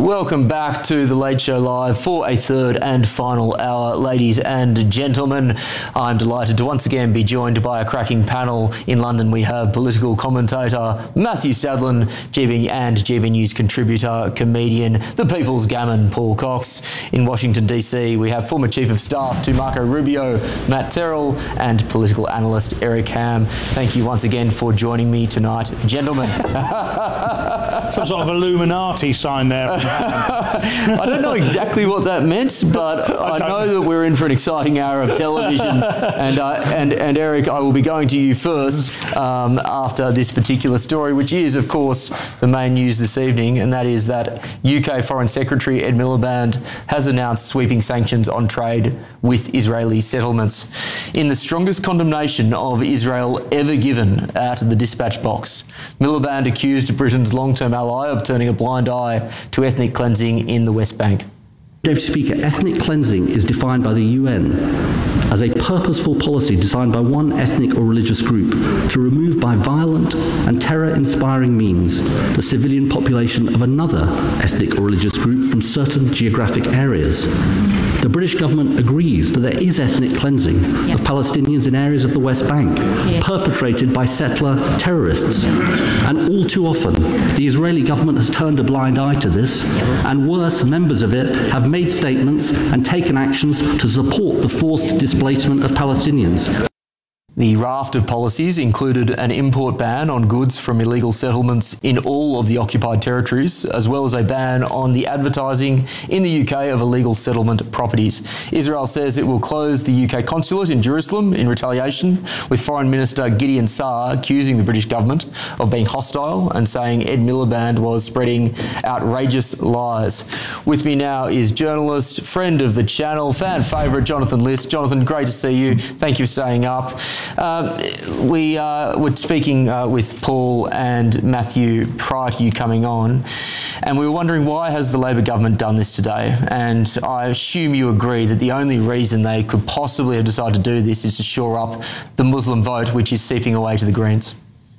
Welcome back to The Late Show Live for a third and final hour, ladies and gentlemen. I'm delighted to once again be joined by a cracking panel. In London, we have political commentator Matthew Stadlen, GB News contributor, comedian, the People's Gammon, Paul Cox. In Washington, D.C., we have former Chief of Staff to Marco Rubio, Matt Terrell, and political analyst Eric Ham. Thank you once again for joining me tonight, gentlemen. Some sort of Illuminati sign there. I don't know exactly what that meant, but I know that we're in for an exciting hour of television. And Eric, I will be going to you first after this particular story, which is, of course, the main news this evening, and that is that UK Foreign Secretary Ed Miliband has announced sweeping sanctions on trade with Israeli settlements. In the strongest condemnation of Israel ever given out of the dispatch box, Miliband accused Britain's long-term ally of turning a blind eye to ethnic cleansing in the West Bank. Deputy Speaker, ethnic cleansing is defined by the UN as a purposeful policy designed by one ethnic or religious group to remove by violent and terror-inspiring means the civilian population of another ethnic or religious group from certain geographic areas. The British government agrees that there is ethnic cleansing of Palestinians in areas of the West Bank perpetrated by settler terrorists. And all too often, the Israeli government has turned a blind eye to this, and worse, members of it have made statements and taken actions to support the forced displacement of Palestinians. The raft of policies included an import ban on goods from illegal settlements in all of the occupied territories, as well as a ban on the advertising in the UK of illegal settlement properties. Israel says it will close the UK consulate in Jerusalem in retaliation, with Foreign Minister Gideon Saar accusing the British government of being hostile and saying Ed Miliband was spreading outrageous lies. With me now is journalist, friend of the channel, fan favourite Jonathan List. Jonathan, great to see you. Thank you for staying up. We were speaking with Paul and Matthew prior to you coming on, and we were wondering, why has the Labor government done this today? And I assume you agree that the only reason they could possibly have decided to do this is to shore up the Muslim vote, which is seeping away to the Greens.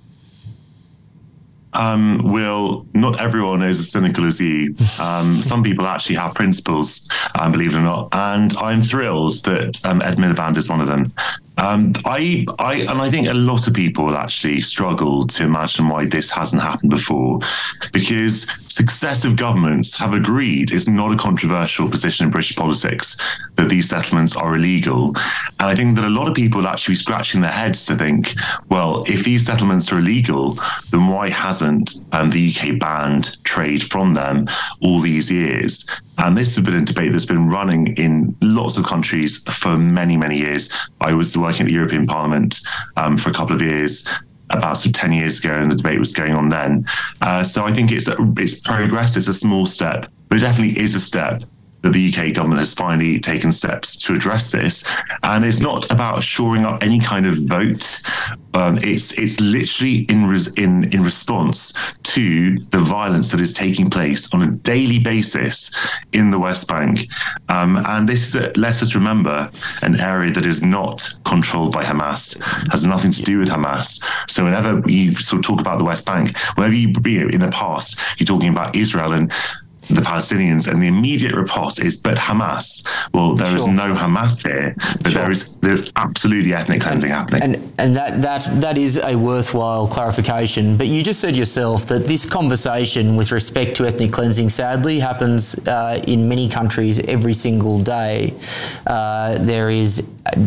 Well, not everyone is as cynical as you. Some people actually have principles, believe it or not, and I'm thrilled that Ed Miliband is one of them. I think a lot of people actually struggle to imagine why this hasn't happened before, because successive governments have agreed it's not a controversial position in British politics that these settlements are illegal. And I think that a lot of people are actually scratching their heads to think, well, if these settlements are illegal, then why hasn't the UK banned trade from them all these years? And this has been a debate that's been running in lots of countries for many, many years. I was working at the European Parliament for a couple of years, about 10 years ago, and the debate was going on then. So I think it's progress. It's a small step, but it definitely is a step that the UK government has finally taken steps to address this. And it's not about shoring up any kind of vote. It's literally in response to the violence that is taking place on a daily basis in the West Bank. And this lets us remember an area that is not controlled by Hamas, has nothing to do with Hamas. So whenever we sort of talk about the West Bank, whenever in the past, you're talking about Israel and the Palestinians, and the immediate riposte is, but Hamas. Well, there is no Hamas here, but there's absolutely ethnic cleansing happening. And that is a worthwhile clarification. But you just said yourself that this conversation with respect to ethnic cleansing sadly happens in many countries every single day. There is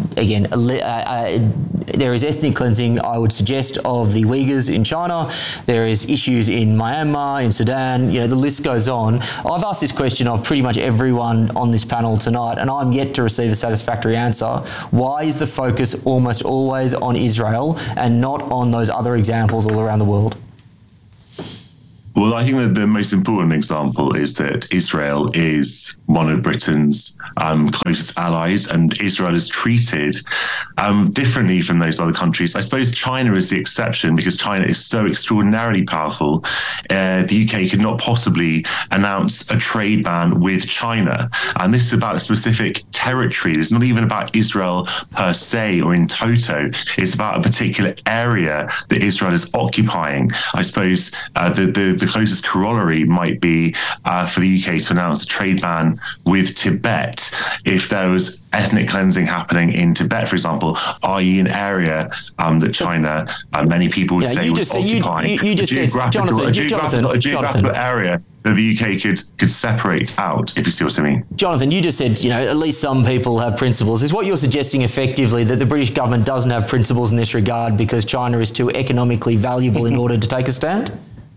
there is ethnic cleansing, I would suggest, of the Uyghurs in China. There is issues in Myanmar, in Sudan. The list goes on. I've asked this question of pretty much everyone on this panel tonight, and I'm yet to receive a satisfactory answer. Why is the focus almost always on Israel and not on those other examples all around the world? Well, I think that the most important example is that Israel is one of Britain's closest allies, and Israel is treated differently from those other countries. I suppose China is the exception because China is so extraordinarily powerful. The UK could not possibly announce a trade ban with China. And this is about a specific territory. It's not even about Israel per se or in toto. It's about a particular area that Israel is occupying. I suppose the closest corollary might be for the UK to announce a trade ban with Tibet if there was ethnic cleansing happening in Tibet, for example, i.e. an area that China, many people would say was occupying. You just said, Jonathan, a geographical area that the UK could separate out, if you see what I mean. Jonathan, you just said, at least some people have principles. Is what you're suggesting effectively that the British government doesn't have principles in this regard because China is too economically valuable in order to take a stand?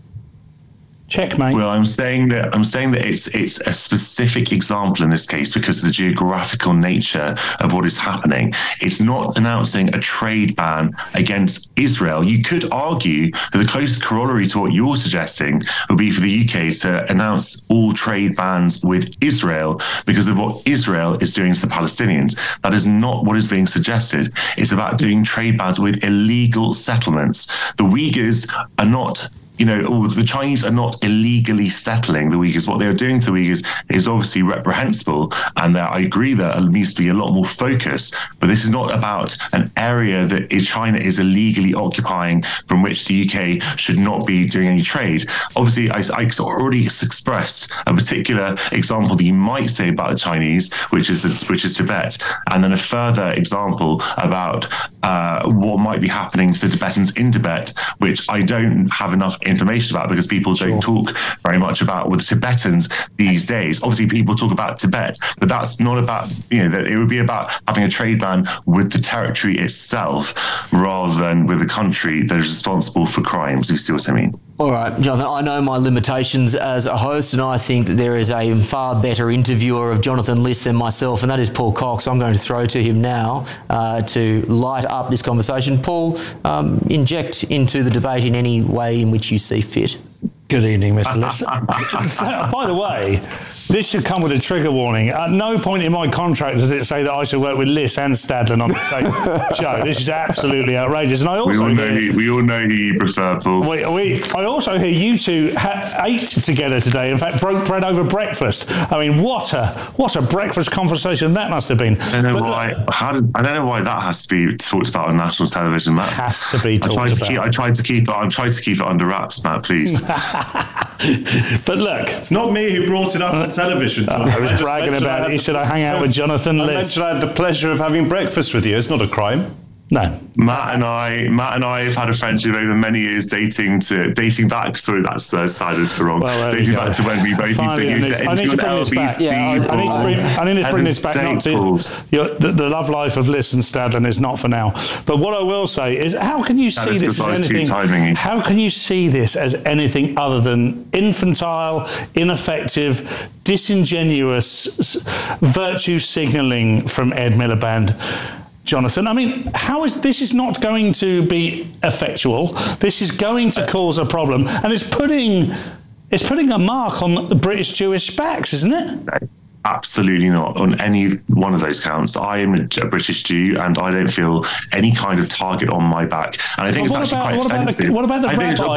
Checkmate. Well, I'm saying that it's a specific example in this case because of the geographical nature of what is happening. It's not announcing a trade ban against Israel. You could argue that the closest corollary to what you're suggesting would be for the UK to announce all trade bans with Israel because of what Israel is doing to the Palestinians. That is not what is being suggested. It's about doing trade bans with illegal settlements. The Uyghurs are not the Chinese are not illegally settling the Uyghurs. What they're doing to the Uyghurs is obviously reprehensible, and I agree that there needs to be a lot more focus. But this is not about an area that China is illegally occupying from which the UK should not be doing any trade. Obviously, I already expressed a particular example that you might say about the Chinese, which is Tibet, and then a further example about what might be happening to the Tibetans in Tibet, which I don't have enough information about because people don't talk very much about with Tibetans these days. Obviously, people talk about Tibet, but that's not about, that it would be about having a trade ban with the territory itself rather than with a country that is responsible for crimes. You see what I mean? All right, Jonathan, I know my limitations as a host, and I think that there is a far better interviewer of Jonathan Liss than myself, and that is Paul Cox. I'm going to throw to him now to light up this conversation. Paul, inject into the debate in any way in which you see fit. Good evening, Mr. Liss. By the way, this should come with a trigger warning. At no point in my contract does it say that I should work with Liss and Stadlen on the same show. This is absolutely outrageous. And I also we all know who you prefer, Paul. I also hear you two ate together today. In fact, broke bread over breakfast. I mean, what a breakfast conversation that must have been. I don't know why that has to be talked about on national television. That has to be talked about. I tried to keep it under wraps, Matt. Please. But look, it's not me who brought it up on television. I was bragging about it. He said I hang out with Jonathan Liss. I mentioned I had the pleasure of having breakfast with you. It's not a crime. No. Matt and I have had a friendship over many years, dating back. Sorry, that's sided to the wrong. Well, dating back to when we both Finally, used to I need to bring this back. Yeah, I need to bring this back. Not to the love life of Liss and Stadlen is not for now. But what I will say is, how can you see this as anything? How can you see this as anything other than infantile, ineffective, disingenuous virtue signalling from Ed Miliband? Jonathan, I mean, this is not going to be effectual. This is going to cause a problem, and it's putting a mark on the British Jewish backs, isn't it? Absolutely not on any one of those counts. I am a British Jew, and I don't feel any kind of target on my back. And I think it's actually quite offensive. What about the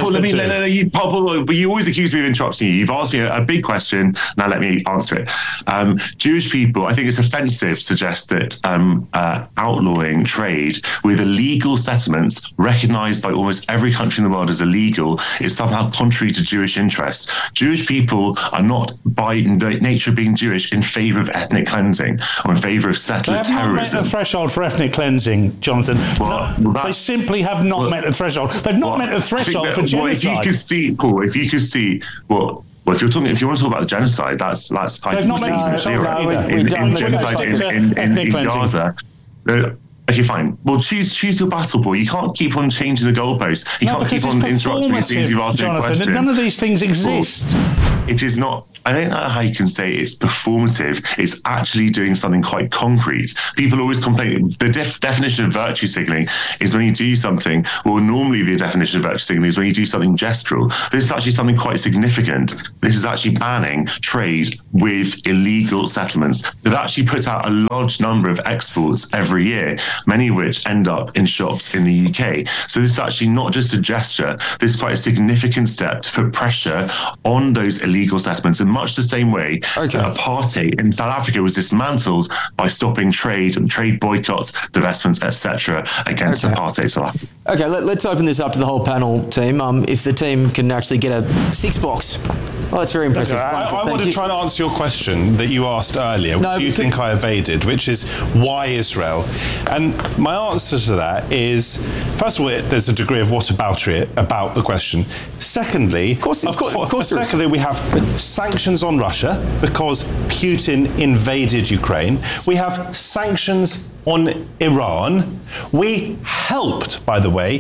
rabbis? You always accuse me of interrupting you. You've asked me a big question. Now let me answer it. Jewish people, I think it's offensive to suggest that outlawing trade with illegal settlements recognised by almost every country in the world as illegal is somehow contrary to Jewish interests. Jewish people are not, by nature of being Jewish, in favour of ethnic cleansing or in favour of settler terrorism. They have not met the threshold for ethnic cleansing, Jonathan. They simply have not met the threshold. They've not met the threshold for genocide. If you could see, Paul, if you want to talk about the genocide, that's they've not met the threshold in genocide in Gaza. Okay, fine. Well, choose your battle, boy. You can't keep on changing the goalposts. You can't keep on interrupting me as soon as you ask me a question. None of these things exist. It is not. I don't know how you can say it's performative. It's actually doing something quite concrete. People always complain. The definition of virtue signaling is when you do something. Well, normally the definition of virtue signaling is when you do something gestural. This is actually something quite significant. This is actually banning trade with illegal settlements that actually puts out a large number of exports every year. many of which end up in shops in the UK. So this is actually not just a gesture, this is quite a significant step to put pressure on those illegal settlements in much the same way that apartheid in South Africa was dismantled by stopping trade and trade boycotts, divestments, etc. against apartheid South Africa. Okay, let's open this up to the whole panel team. If the team can actually get a 6 box. Oh, that's very impressive. I want to try and answer your question that you asked earlier, which you think I evaded, which is why Israel? And my answer to that is, first of all, there's a degree of whataboutery about the question. Secondly, secondly, we have sanctions on Russia because Putin invaded Ukraine. We have sanctions on Iran. We helped, by the way,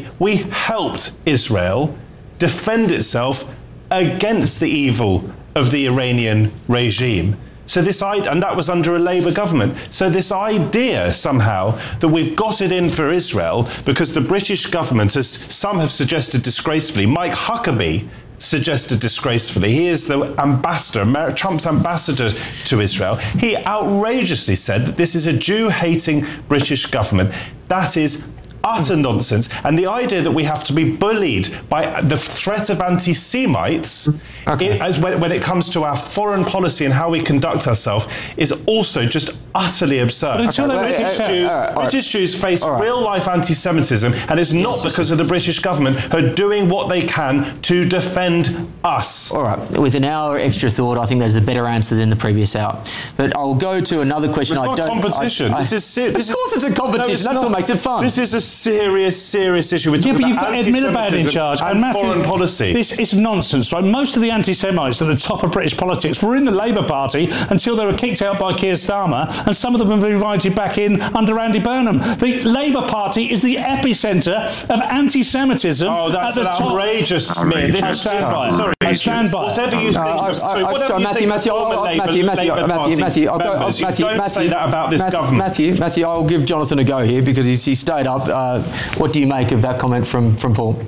Israel defend itself against the evil of the Iranian regime. So and that was under a Labour government. So this idea somehow that we've got it in for Israel because the British government, as some have suggested disgracefully, Mike Huckabee suggested disgracefully, he is the ambassador, Trump's ambassador to Israel. He outrageously said that this is a Jew-hating British government. That is utter nonsense. And the idea that we have to be bullied by the threat of anti-Semites when it comes to our foreign policy and how we conduct ourselves is also just utterly absurd. British Jews face real-life anti-Semitism, and it's not because of the British government who are doing what they can to defend us. All right. With an hour extra thought, I think there's a better answer than the previous hour. But I'll go to another question. It's not a competition. This is serious. Of course it's a competition. That's what makes it fun. This is a serious issue. We're talking about Ed Miliband in charge and Matthew, foreign policy. This is nonsense, right? Most of the anti-Semites at the top of British politics were in the Labour Party until they were kicked out by Keir Starmer, and some of them have been invited back in under Andy Burnham. The Labour Party is the epicentre of anti-Semitism. Oh, that's an outrageous smear. I stand by. Whatever you think. Matthew, don't say that about this government. Matthew, I'll give Jonathan a go here because he stayed up. What do you make of that comment from Paul?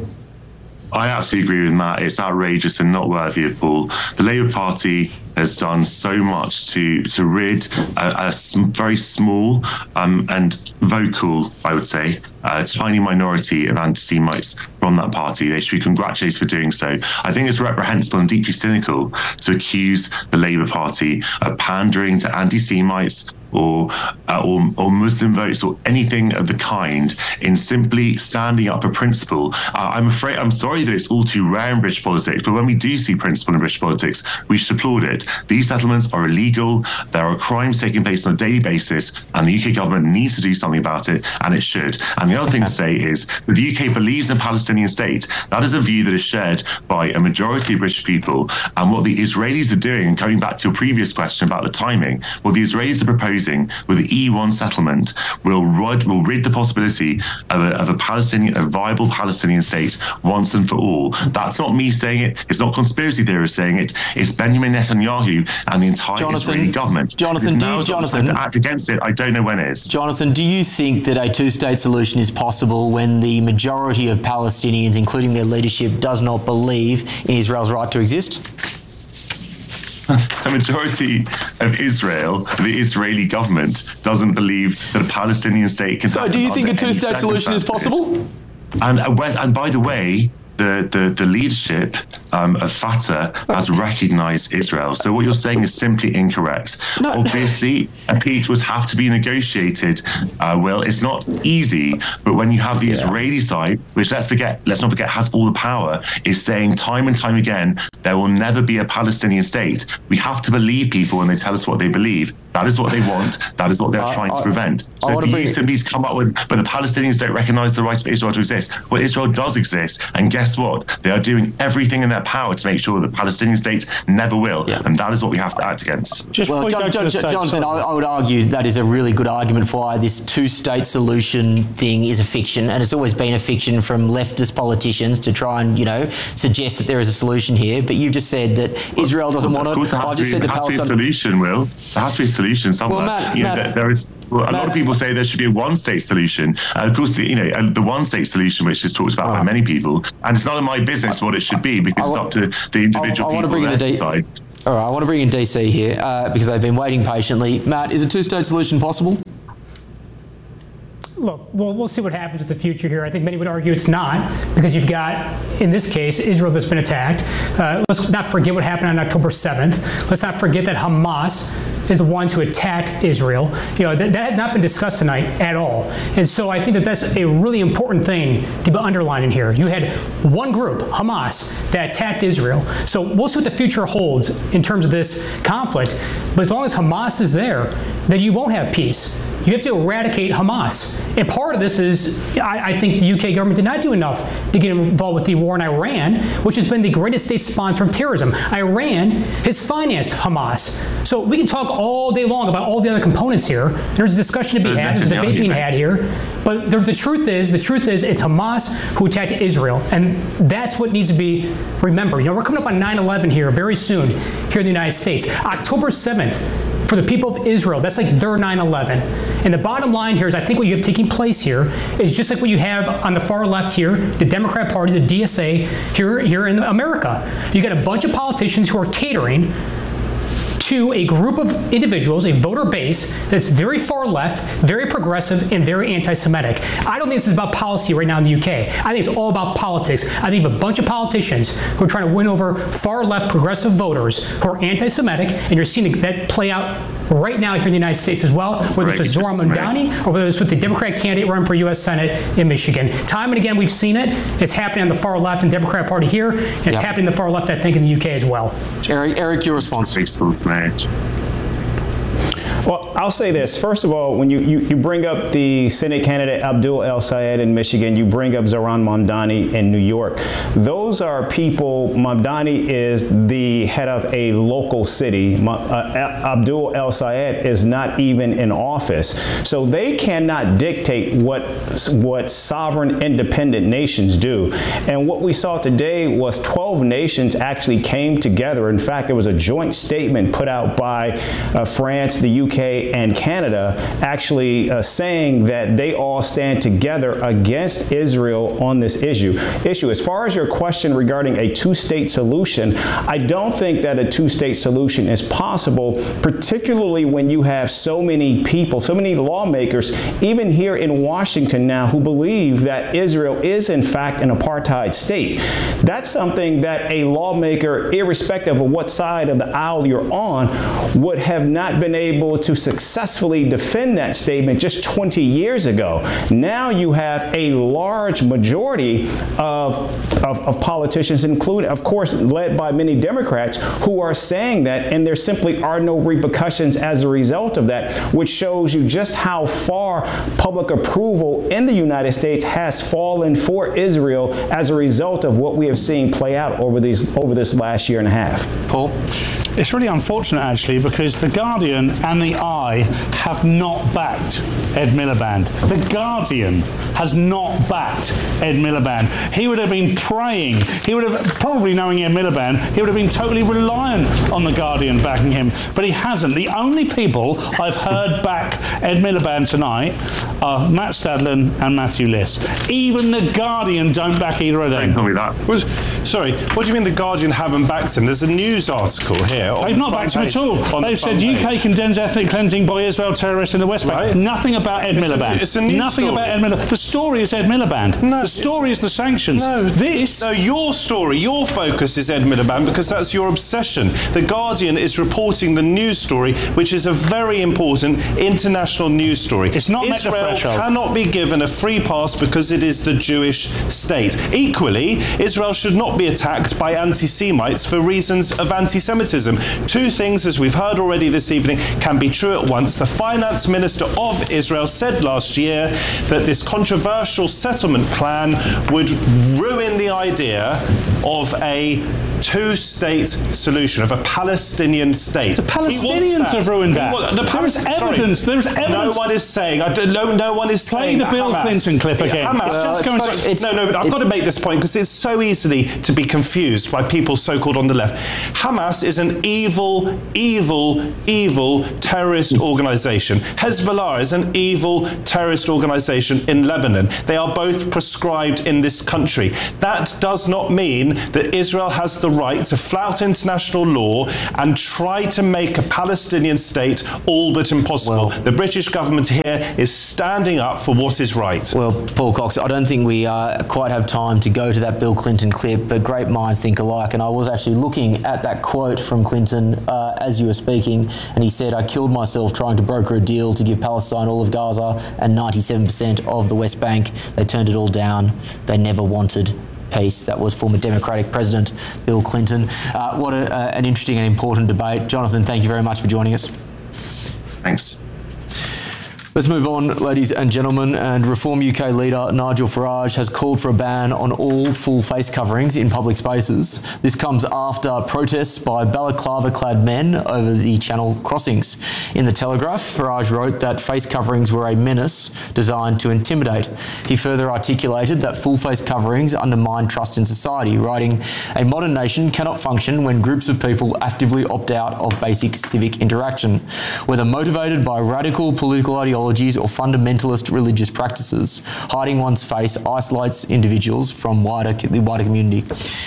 I absolutely agree with Matt. It's outrageous and not worthy of Paul. The Labour Party has done so much to rid a very small and vocal, I would say, tiny minority of anti-Semites from that party. They should be congratulated for doing so. I think it's reprehensible and deeply cynical to accuse the Labour Party of pandering to anti-Semites or Muslim votes or anything of the kind in simply standing up for principle. I'm sorry that it's all too rare in British politics, but when we do see principle in British politics, we should applaud it. These settlements are illegal. There are crimes taking place on a daily basis, and the UK government needs to do something about it, and it should. And the other thing to say is that the UK believes in a Palestinian state. That is a view that is shared by a majority of British people. And what the Israelis are doing, and coming back to your previous question about the timing, what the Israelis are proposing with the E1 settlement will rid the possibility of a viable Palestinian state once and for all. That's not me saying it. It's not conspiracy theorists saying it. It's Benjamin Netanyahu and the entire Israeli government. Jonathan, to act against it, I don't know when it is. Jonathan, do you think that a two-state solution is possible when the majority of Palestinians, including their leadership, does not believe in Israel's right to exist? The majority of Israel, the Israeli government, doesn't believe that a Palestinian state can happen. So do you think a two-state solution is possible? And by the way, the leadership of Fatah has recognized Israel. So what you're saying is simply incorrect. No. Obviously, a peace would have to be negotiated. Well, it's not easy, but when you have the Israeli side, which let's not forget has all the power, is saying time and time again, there will never be a Palestinian state. We have to believe people when they tell us what they believe. That is what they want. That is what they're trying to prevent. So if you simply come up with, but the Palestinians don't recognize the right of Israel to exist. Well, Israel does exist. And guess what? They are doing everything in their power to make sure the Palestinian state never will. Yeah. And that is what we have to act against. Jonathan, I would argue that is a really good argument for why this two-state solution thing is a fiction. And it's always been a fiction from leftist politicians to try and, suggest that there is a solution here. But you've just said that Israel doesn't want it. I just said that Palestine... There has to be a solution, Will. There has to be a solution somewhere. Well, Matt, a lot of people say there should be a one-state solution. Of course, the one-state solution, which is talked about by many people, and it's none of my business what it should be because it's up to the individual people on their side. All right, I want to bring in DC here because they've been waiting patiently. Matt, is a two-state solution possible? Look, we'll see what happens with the future here. I think many would argue it's not, because you've got, in this case, Israel that's been attacked. Let's not forget what happened on October 7th. Let's not forget that Hamas is the ones who attacked Israel. That has not been discussed tonight at all. And so I think that that's a really important thing to be underlining here. You had one group, Hamas, that attacked Israel. So we'll see what the future holds in terms of this conflict. But as long as Hamas is there, then you won't have peace. You have to eradicate Hamas. And part of this is, I think the UK government did not do enough to get involved with the war in Iran, which has been the greatest state sponsor of terrorism. Iran has financed Hamas. So we can talk all day long about all the other components here. There's a discussion to be had, there's a debate being had here. But the truth is it's Hamas who attacked Israel. And that's what needs to be remembered. We're coming up on 9/11 here very soon here in the United States. October 7th. For the people of Israel, that's like their 9/11. And the bottom line here is, I think what you have taking place here is just like what you have on the far left here, the Democrat Party, the DSA, here in America. You got a bunch of politicians who are catering to a group of individuals, a voter base that's very far left, very progressive, and very anti-Semitic. I don't think this is about policy right now in the UK. I think it's all about politics. I think you have a bunch of politicians who are trying to win over far left progressive voters who are anti-Semitic, and you're seeing that play out right now here in the United States as well, whether it's with Zohran Mamdani or whether it's with the Democrat candidate running for U.S. Senate in Michigan. Time and again, we've seen it. It's happening on the far left in the Democrat Party here, and it's happening on the far left, I think, in the UK as well. Eric, your response. Well, I'll say this. First of all, when you bring up the Senate candidate Abdul El-Sayed in Michigan, you bring up Zohran Mamdani in New York. Those are people, Mamdani is the head of a local city. Abdul El-Sayed is not even in office. So they cannot dictate what sovereign independent nations do. And what we saw today was 12 nations actually came together. In fact, there was a joint statement put out by France, the UK, and Canada, actually saying that they all stand together against Israel on this issue. As far as your question regarding a two-state solution, I don't think that a two-state solution is possible, particularly when you have so many people, so many lawmakers, even here in Washington now, who believe that Israel is in fact an apartheid state. That's something that a lawmaker, irrespective of what side of the aisle you're on, would have not been able to successfully defend that statement just 20 years ago. Now you have a large majority of politicians, including, of course, led by many Democrats, who are saying that, and there simply are no repercussions as a result of that, which shows you just how far public approval in the United States has fallen for Israel as a result of what we have seen play out over this last year and a half. Paul? It's really unfortunate, actually, because The Guardian and The Eye have not backed Ed Miliband. The Guardian has not backed Ed Miliband. He would have been praying. He would have, probably knowing Ed Miliband, he would have been totally reliant on The Guardian backing him. But he hasn't. The only people I've heard back Ed Miliband tonight are Matt Stadlen and Matthew Liss. Even The Guardian don't back either of them. Don't tell me that. Sorry, what do you mean The Guardian haven't backed him? There's a news article here. They've not backed him at all. They've said UK condemns ethnic cleansing by Israel terrorists in the West Bank. Right. Nothing about Ed Miliband. It's a news Nothing story. about Ed Miliband. The story is Ed Miliband. No, the story is the sanctions. No, your story, your focus is Ed Miliband because that's your obsession. The Guardian is reporting the news story, which is a very important international news story. It's not met the Israel threshold. cannot be given a free pass because it is the Jewish state. Equally, Israel should not be attacked by anti-Semites for reasons of anti-Semitism. Two things, as we've heard already this evening, can be true at once. The finance minister of Israel said last year that this controversial settlement plan would ruin the idea of a two-state solution, of a Palestinian state. The Palestinians have ruined that. There's evidence. No one is saying. No one is Play saying. the Bill Clinton clip again. I've got to make this point because it's so easily to be confused by people so-called on the left. Hamas is an evil terrorist organization. Hezbollah is an evil terrorist organization in Lebanon. They are both proscribed in this country. That does not mean that Israel has the the right to flout international law and try to make a Palestinian state all but impossible. The British government here is standing up for what is right. Well, Paul Cox, I don't think we quite have time to go to that Bill Clinton clip, but great minds think alike. And I was actually looking at that quote from Clinton as you were speaking, and he said, "I killed myself trying to broker a deal to give Palestine all of Gaza and 97% of the West Bank. They turned it all down. They never wanted peace." That was former Democratic President Bill Clinton. What an interesting and important debate. Jonathan, thank you very much for joining us. Thanks. Let's move on, ladies and gentlemen, and Reform UK leader Nigel Farage has called for a ban on all full face coverings in public spaces. This comes after protests by balaclava-clad men over the Channel crossings. In The Telegraph, Farage wrote that face coverings were a menace designed to intimidate. He further articulated that full face coverings undermine trust in society, writing, "A modern nation cannot function when groups of people actively opt out of basic civic interaction. Whether motivated by radical political ideology or fundamentalist religious practices, hiding one's face isolates individuals from the wider community."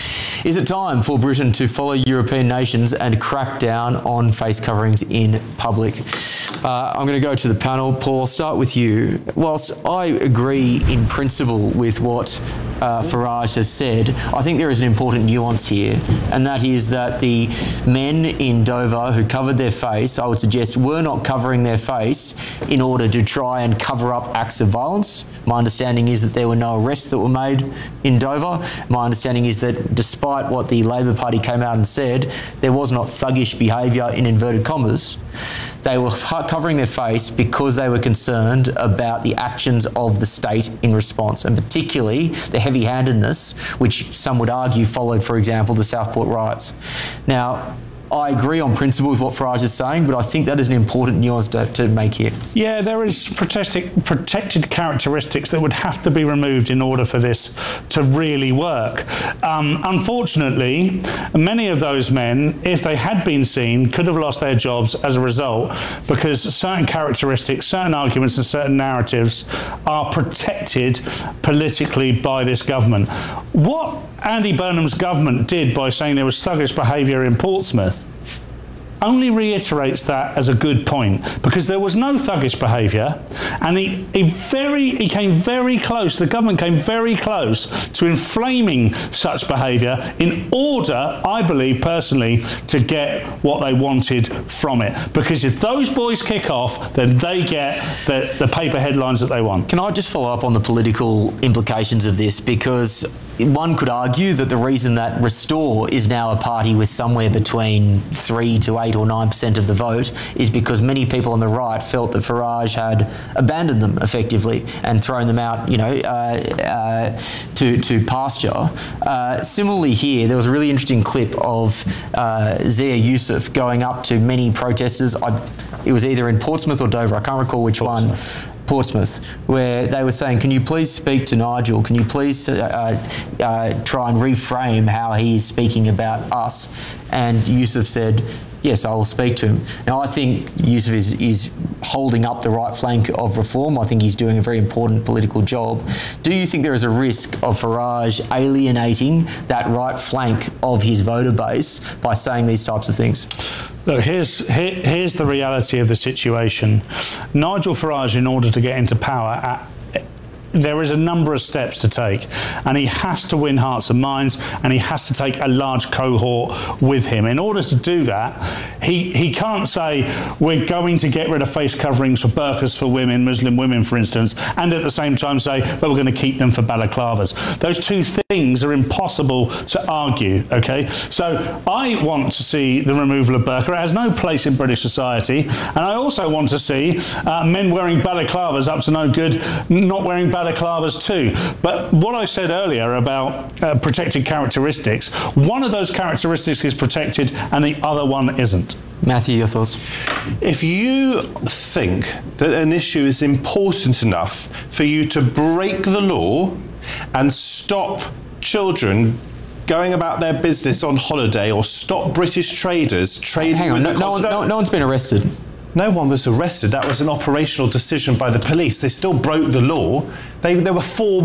Is it time for Britain to follow European nations and crack down on face coverings in public? I'm going to go to the panel. Paul, I'll start with you. Whilst I agree in principle with what Farage has said, I think there is an important nuance here, and that is that the men in Dover who covered their face, I would suggest, were not covering their face in order to try and cover up acts of violence. My understanding is that there were no arrests that were made in Dover. My understanding is that despite what the Labor Party came out and said, there was not thuggish behaviour in inverted commas. They were covering their face because they were concerned about the actions of the state in response, and particularly the heavy-handedness, which some would argue followed, for example, the Southport riots. Now, I agree on principle with what Farage is saying, but I think that is an important nuance to make here. Yeah, there is protected characteristics that would have to be removed in order for this to really work. Unfortunately, many of those men, if they had been seen, could have lost their jobs as a result, because certain characteristics, certain arguments and certain narratives are protected politically by this government. What Andy Burnham's government did by saying there was sluggish behaviour in Portsmouth only reiterates that as a good point, because there was no thuggish behaviour, and he came very close, the government came very close to inflaming such behaviour in order, I believe personally, to get what they wanted from it. Because if those boys kick off, then they get the paper headlines that they want. Can I just follow up on the political implications of this? Because one could argue that the reason that Restore is now a party with somewhere between 3 to 8 or 9% of the vote is because many people on the right felt that Farage had abandoned them effectively and thrown them out, to pasture. Similarly here, there was a really interesting clip of Zia Yusuf going up to many protesters. It was either in Portsmouth or Dover, I can't recall which one. Portsmouth, where they were saying, "Can you please speak to Nigel? Can you please try and reframe how he's speaking about us?" And Yusuf said, "Yes, I will speak to him." Now, I think Yusuf is holding up the right flank of Reform. I think he's doing a very important political job. Do you think there is a risk of Farage alienating that right flank of his voter base by saying these types of things? Look, here's the reality of the situation. Nigel Farage, in order to get into power, there is a number of steps to take, and he has to win hearts and minds, and he has to take a large cohort with him. In order to do that, he can't say, we're going to get rid of face coverings for burqas for women, Muslim women, for instance, and at the same time say, but we're going to keep them for balaclavas. Those two things are impossible to argue, okay? So I want to see the removal of burqa. It has no place in British society, and I also want to see men wearing balaclavas up to no good, not wearing balaclavas too. But what I said earlier about protected characteristics, one of those characteristics is protected and the other one isn't. Matthew, your thoughts? If you think that an issue is important enough for you to break the law and stop children going about their business on holiday, or stop British traders trading... Hang on, no one's been arrested. No one was arrested. That was an operational decision by the police. They still broke the law. There were four.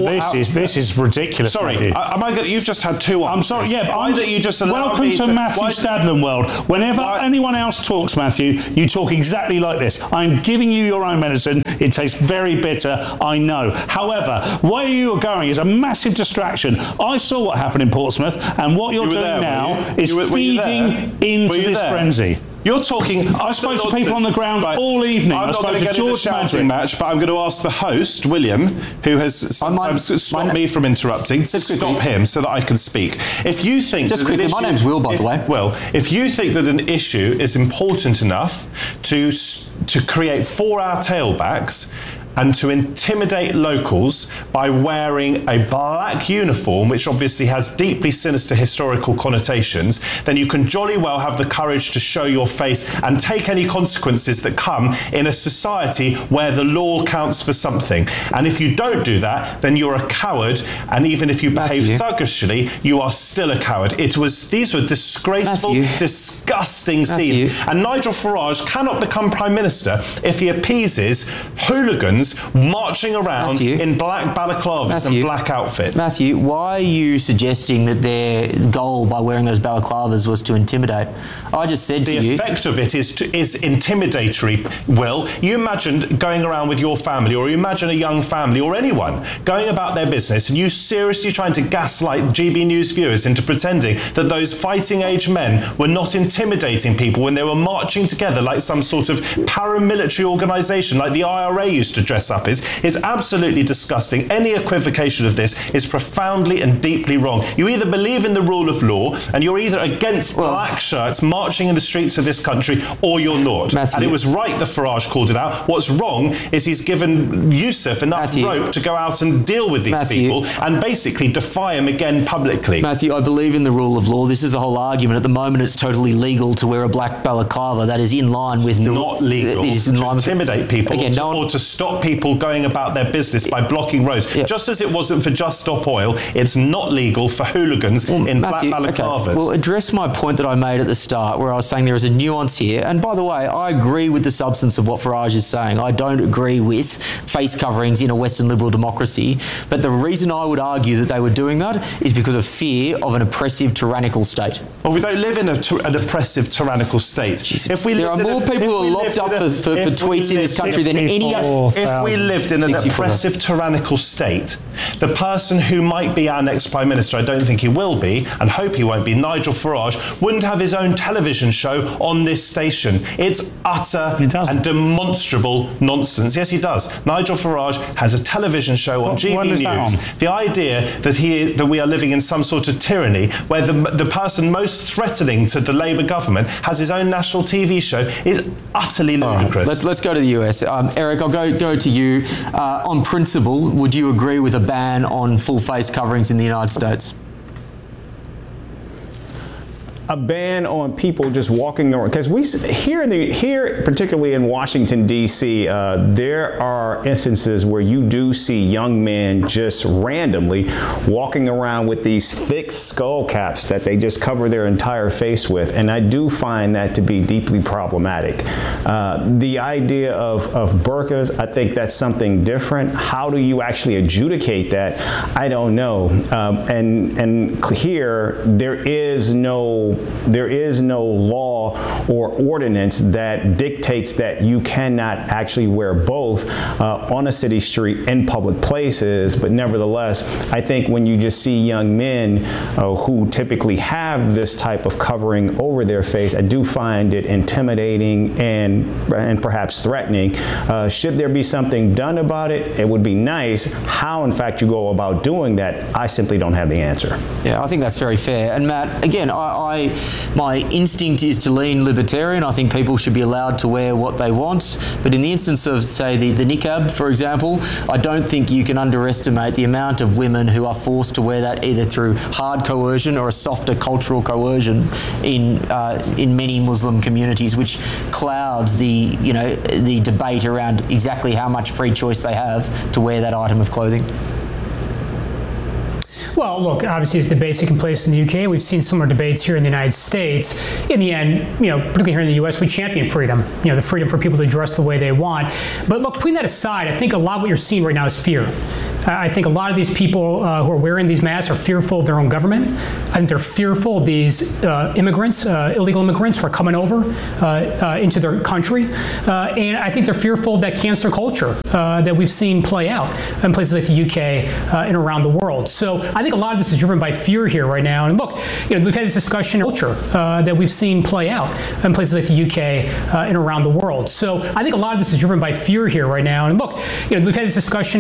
This is ridiculous. Sorry, you've just had two answers. I'm sorry. Yeah, but why don't you just allow welcome me to Matthew Stadlen world. Whenever anyone else talks, Matthew, you talk exactly like this. I'm giving you your own medicine. It tastes very bitter. I know. However, where you are going is a massive distraction. I saw what happened in Portsmouth, and what you're doing now is feeding into this frenzy. You're talking. I spoke to people on the ground all evening. I'm not going to get into a shouting match, but I'm going to ask the host, William, who has sometimes stopped me from interrupting, to stop him so that I can speak. If you think just quickly, my name's Will, by the way. Well, if you think that an issue is important enough to create 4-hour tailbacks and to intimidate locals by wearing a black uniform, which obviously has deeply sinister historical connotations, then you can jolly well have the courage to show your face and take any consequences that come in a society where the law counts for something. And if you don't do that, then you're a coward, and even if you behave thuggishly, you are still a coward. These were disgraceful, disgusting scenes. And Nigel Farage cannot become Prime Minister if he appeases hooligans marching around in black balaclavas and black outfits. Matthew, why are you suggesting that their goal by wearing those balaclavas was to intimidate? I just said to you... The effect of it is intimidatory, Will. You imagine going around with your family, or you imagine a young family, or anyone going about their business, and you seriously trying to gaslight GB News viewers into pretending that those fighting-age men were not intimidating people when they were marching together like some sort of paramilitary organisation, like the IRA used to dress up is absolutely disgusting. Any equivocation of this is profoundly and deeply wrong. You either believe in the rule of law and you're either against black shirts marching in the streets of this country, or you're not. Matthew. And it was right that Farage called it out. What's wrong is he's given Yusuf enough rope to go out and deal with these people and basically defy him again publicly. Matthew, I believe in the rule of law. This is the whole argument. At the moment, it's totally legal to wear a black balaclava. That is in line with the... not legal it is in to line intimidate people again, or to stop people going about their business by blocking roads. Just as it wasn't for Just Stop Oil, it's not legal for hooligans in Matthew, black balaclavas. Okay. Well, address my point that I made at the start, where I was saying there is a nuance here. And by the way, I agree with the substance of what Farage is saying. I don't agree with face coverings in a Western liberal democracy. But the reason I would argue that they were doing that is because of fear of an oppressive, tyrannical state. Well, we don't live in an oppressive, tyrannical state. If we there are more people who are locked up for tweets in this country than any other. If we lived in an oppressive, tyrannical state, the person who might be our next Prime Minister, I don't think he will be, and hope he won't be, Nigel Farage, wouldn't have his own television show on this station. It's utter and demonstrable nonsense. Yes, he does. Nigel Farage has a television show on GB News. The idea that we are living in some sort of tyranny where the person most threatening to the Labour government has his own national TV show is utterly ludicrous. Right. Let's go to the US. Eric, I'll go to you. On principle, would you agree with a ban on full face coverings in the United States? A ban on people just walking around, because we here particularly in Washington D.C. There are instances where you do see young men just randomly walking around with these thick skull caps that they just cover their entire face with, and I do find that to be deeply problematic. The idea of burqas, I think that's something different. How do you actually adjudicate that? I don't know. And here there is no law or ordinance that dictates that you cannot actually wear both on a city street in public places. But nevertheless, I think when you just see young men who typically have this type of covering over their face, I do find it intimidating and perhaps threatening. Should there be something done about it? It would be nice. How, in fact, you go about doing that, I simply don't have the answer. Yeah, I think that's very fair. And Matt, again, my instinct is to lean libertarian. I think people should be allowed to wear what they want. But in the instance of, say, the niqab, for example, I don't think you can underestimate the amount of women who are forced to wear that either through hard coercion or a softer cultural coercion in many Muslim communities, which clouds the debate around exactly how much free choice they have to wear that item of clothing. Well, look, obviously it's debates taking place in the UK. We've seen similar debates here in the United States. In the end, particularly here in the US, we champion freedom, the freedom for people to dress the way they want. But look, putting that aside, I think a lot of what you're seeing right now is fear. I think a lot of these people who are wearing these masks are fearful of their own government. I think they're fearful of these immigrants, illegal immigrants who are coming over into their country. And I think they're fearful of that cancer culture that we've seen play out in places like the UK and around the world. So I think a lot of this is driven by fear here right now. And look, we've had this discussion culture that we've seen play out in places like the UK and around the world. So I think a lot of this is driven by fear here right now. And look, we've had this discussion